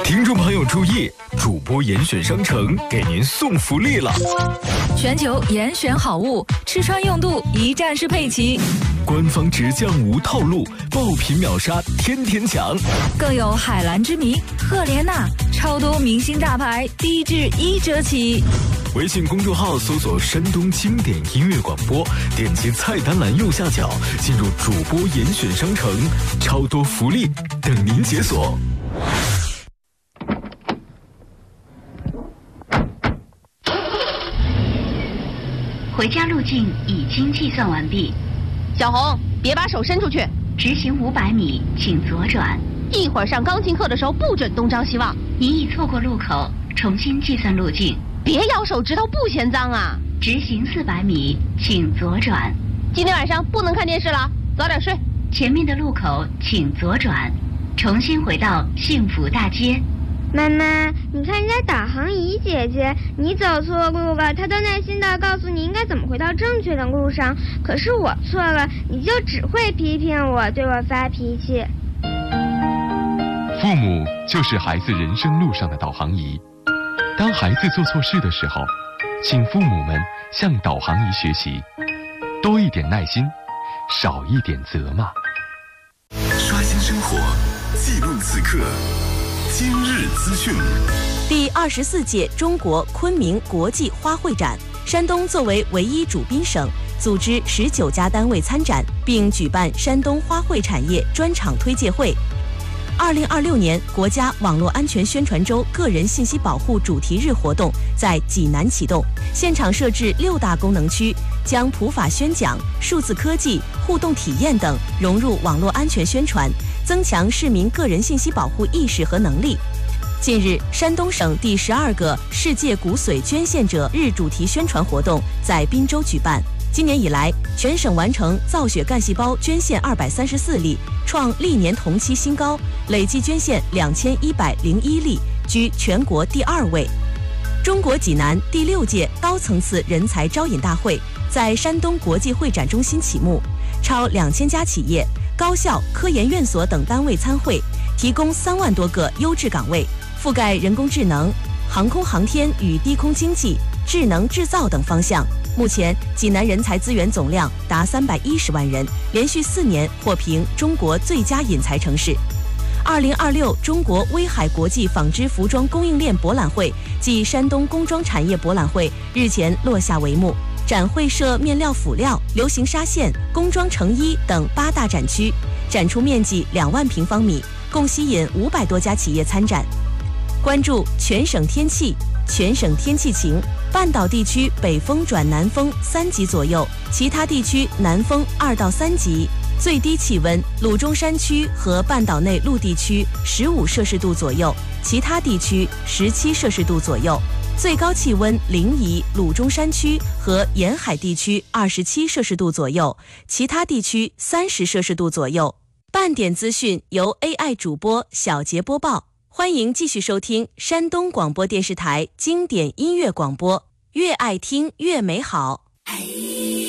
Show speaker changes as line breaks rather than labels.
听众朋友注意，主播严选商城给您送福利了！
全球严选好物，吃穿用度一站式配齐。
官方直降无套路，爆品秒杀，天天抢。
更有海蓝之谜、赫莲娜，超多明星大牌，低至1折起。
微信公众号搜索山东经典音乐广播，点击菜单栏右下角，进入主播严选商城，超多福利等您解锁。
回家路径已经计算完毕。
小红，别把手伸出去。
直行500米，请左转。
一会儿上钢琴课的时候不准东张西望。
您已错过路口，重新计算路径。
别咬手指头，不嫌脏啊。
直行400米，请左转。
今天晚上不能看电视了，早点睡。
前面的路口请左转，重新回到幸福大街。
妈妈，你看人家导航仪姐姐，你走错路了，她都耐心地告诉你应该怎么回到正确的路上。可是我错了，你就只会批评我，对我发脾气。
父母就是孩子人生路上的导航仪。当孩子做错事的时候，请父母们向导航仪学习，多一点耐心，少一点责骂。
刷新生活，记录此刻。今日资讯。
第24届中国昆明国际花卉展，山东作为唯一主宾省，组织19家单位参展，并举办山东花卉产业专场推介会。2026年国家网络安全宣传周个人信息保护主题日活动在济南启动，现场设置6大功能区，将普法宣讲、数字科技、互动体验等融入网络安全宣传，增强市民个人信息保护意识和能力。近日，山东省第12个世界骨髓捐献者日主题宣传活动在滨州举办。今年以来，全省完成造血干细胞捐献234例，创历年同期新高，累计捐献2101例，居全国第2位。中国济南第6届高层次人才招引大会在山东国际会展中心启幕，超2000家企业、高校、科研院所等单位参会，提供3万多个优质岗位，覆盖人工智能、航空航天与低空经济、智能制造等方向。目前，济南人才资源总量达310万人，连续4年获评中国最佳引才城市。2026中国威海国际纺织服装供应链博览会暨山东工装产业博览会日前落下帷幕。展会设面料辅料、流行纱线、工装成衣等8大展区，展出面积2万平方米，共吸引500多家企业参展。关注全省天气，全省天气晴，半岛地区北风转南风3级左右，其他地区南风2到3级。最低气温，鲁中山区和半岛内陆地区15摄氏度左右，其他地区17摄氏度左右。最高气温，临沂、鲁中山区和沿海地区27摄氏度左右，其他地区30摄氏度左右。半点资讯由 AI 主播小杰播报，欢迎继续收听山东广播电视台经典音乐广播，越爱听越美好。